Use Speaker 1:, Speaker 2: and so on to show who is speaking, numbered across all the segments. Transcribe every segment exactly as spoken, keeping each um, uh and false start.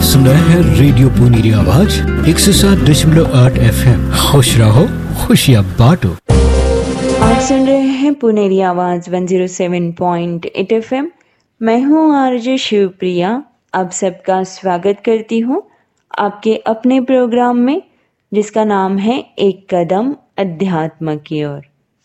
Speaker 1: सुन रहे हैं रेडियो पुनेरी आवाज एक सौ सात दशमलव आठ एफ एम। खुश रहो, खुशियाँ बांटो।
Speaker 2: आप सुन रहे हैं पुनेरी आवाज एक सौ सात पॉइंट आठ एफ एम। मैं हूँ आरजे शिवप्रिया। आप सबका स्वागत करती हूँ आपके अपने प्रोग्राम में, जिसका नाम है एक कदम अध्यात्म की ओर।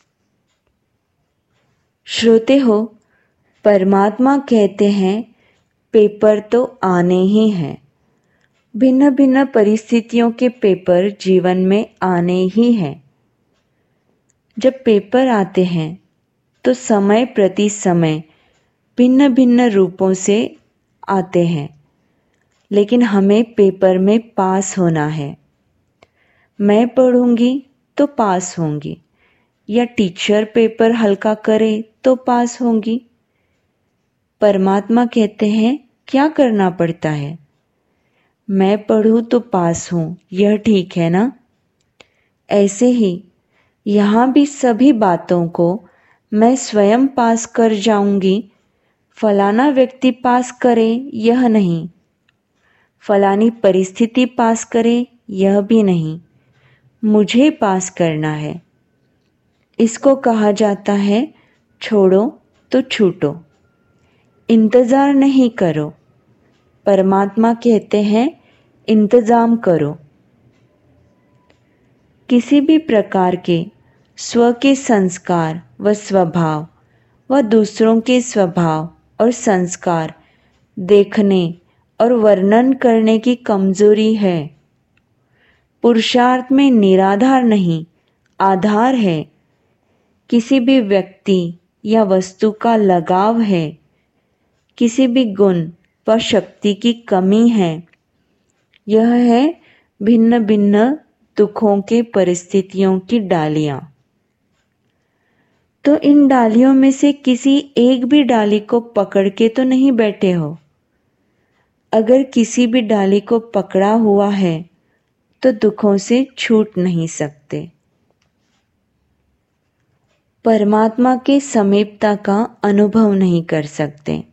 Speaker 2: श्रोते हो, परमात्मा कहते हैं पेपर तो आने ही हैं। भिन्न भिन्न परिस्थितियों के पेपर जीवन में आने ही हैं। जब पेपर आते हैं तो समय प्रति समय भिन्न भिन्न रूपों से आते हैं, लेकिन हमें पेपर में पास होना है। मैं पढ़ूंगी तो पास होंगी, या टीचर पेपर हल्का करे तो पास होंगी। परमात्मा कहते हैं क्या करना पड़ता है? मैं पढ़ूं तो पास हूं, यह ठीक है ना? ऐसे ही यहाँ भी सभी बातों को मैं स्वयं पास कर जाऊंगी, फलाना व्यक्ति पास करे यह नहीं, फलानी परिस्थिति पास करे यह भी नहीं, मुझे पास करना है। इसको कहा जाता है छोड़ो तो छूटो, इंतज़ार नहीं करो। परमात्मा कहते हैं इंतज़ाम करो। किसी भी प्रकार के स्व के संस्कार व स्वभाव व दूसरों के स्वभाव और संस्कार देखने और वर्णन करने की कमजोरी है। पुरुषार्थ में निराधार नहीं, आधार है। किसी भी व्यक्ति या वस्तु का लगाव है, किसी भी गुण व शक्ति की कमी है। यह है भिन्न भिन्न दुखों के परिस्थितियों की डालियां। तो इन डालियों में से किसी एक भी डाली को पकड़ के तो नहीं बैठे हो। अगर किसी भी डाली को पकड़ा हुआ है तो दुखों से छूट नहीं सकते। परमात्मा के समीपता का अनुभव नहीं कर सकते।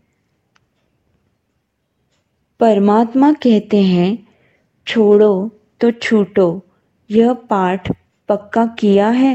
Speaker 2: परमात्मा कहते हैं छोड़ो तो छूटो, यह पाठ पक्का किया है?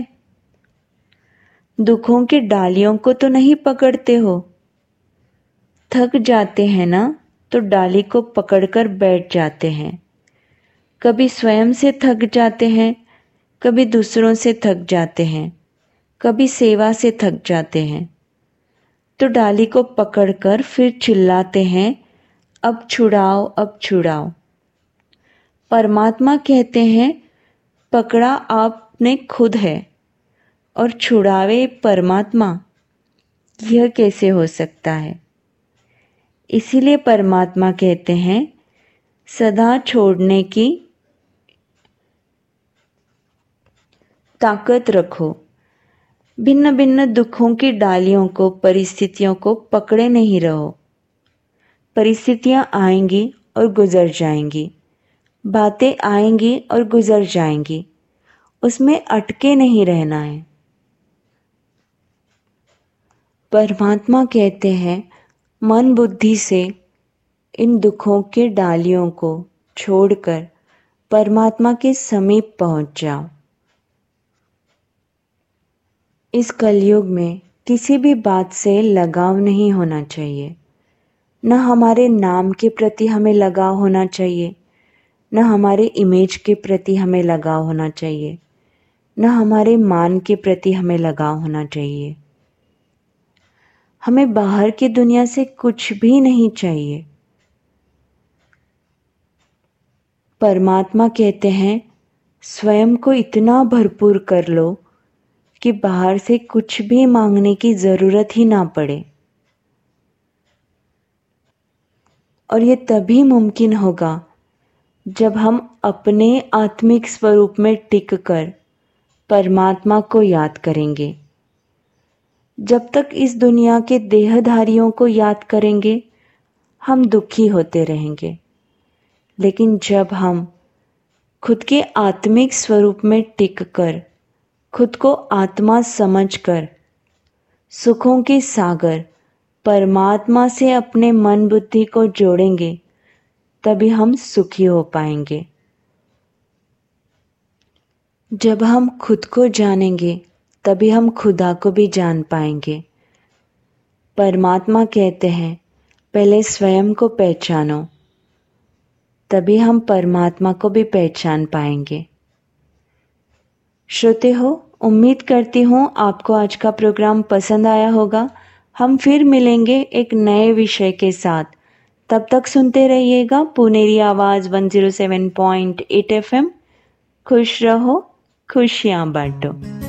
Speaker 2: दुखों की डालियों को तो नहीं पकड़ते हो। थक जाते हैं ना तो डाली को पकड़कर बैठ जाते हैं। कभी स्वयं से थक जाते हैं, कभी दूसरों से थक जाते हैं, कभी सेवा से थक जाते हैं, तो डाली को पकड़कर फिर चिल्लाते हैं अब छुड़ाओ, अब छुड़ाओ। परमात्मा कहते हैं पकड़ा आपने खुद है और छुड़ावे परमात्मा। यह कैसे हो सकता है? इसीलिए परमात्मा कहते हैं सदा छोड़ने की ताकत रखो। भिन्न भिन्न दुखों की डालियों को, परिस्थितियों को पकड़े नहीं रहो। परिस्थितियां आएंगी और गुजर जाएंगी, बातें आएंगी और गुजर जाएंगी, उसमें अटके नहीं रहना है। परमात्मा कहते हैं मन बुद्धि से इन दुखों के डालियों को छोड़कर परमात्मा के समीप पहुंच जाओ। इस कलयुग में किसी भी बात से लगाव नहीं होना चाहिए। न हमारे नाम के प्रति हमें लगाव होना चाहिए, न हमारे इमेज के प्रति हमें लगाव होना चाहिए, न हमारे मान के प्रति हमें लगाव होना चाहिए। हमें बाहर की दुनिया से कुछ भी नहीं चाहिए। परमात्मा कहते हैं स्वयं को इतना भरपूर कर लो कि बाहर से कुछ भी मांगने की जरूरत ही ना पड़े। और ये तभी मुमकिन होगा जब हम अपने आत्मिक स्वरूप में टिक कर परमात्मा को याद करेंगे। जब तक इस दुनिया के देहधारियों को याद करेंगे हम दुखी होते रहेंगे, लेकिन जब हम खुद के आत्मिक स्वरूप में टिक कर, खुद को आत्मा समझकर सुखों के सागर परमात्मा से अपने मन बुद्धि को जोड़ेंगे, तभी हम सुखी हो पाएंगे। जब हम खुद को जानेंगे तभी हम खुदा को भी जान पाएंगे। परमात्मा कहते हैं पहले स्वयं को पहचानो, तभी हम परमात्मा को भी पहचान पाएंगे। श्रोते हो, उम्मीद करती हूँ आपको आज का प्रोग्राम पसंद आया होगा। हम फिर मिलेंगे एक नए विषय के साथ। तब तक सुनते रहिएगा पुनेरी आवाज एक सौ सात पॉइंट आठ एफ एम। खुश रहो, खुशियाँ बांटो।